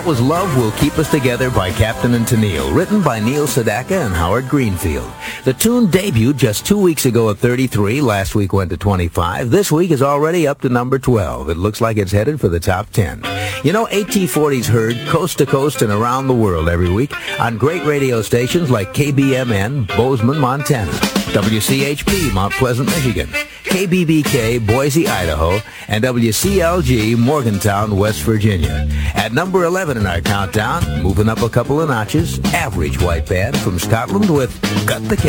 That was Love Will Keep Us Together by Captain and Tennille, written by Neil Sedaka and Howard Greenfield. The tune debuted just 2 weeks ago at 33. Last week went to 25. This week is already up to number 12. It looks like it's headed for the top 10. You know, AT40's heard coast to coast and around the world every week on great radio stations like KBMN, Bozeman, Montana, WCHP, Mount Pleasant, Michigan, KBBK, Boise, Idaho, and WCLG, Morgantown, West Virginia. At number 11 in our countdown, moving up a couple of notches, Average White Band from Scotland with Cut the Cake.